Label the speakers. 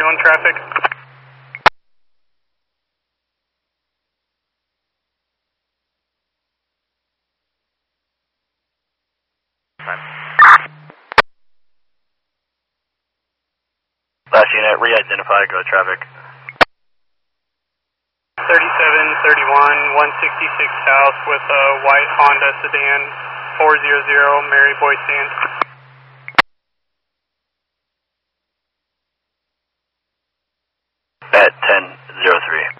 Speaker 1: showing traffic.
Speaker 2: Last unit, re-identify, go traffic.
Speaker 1: 3731, 166 South with a white Honda sedan, 400 Mary Boy Stand.
Speaker 2: At 1003.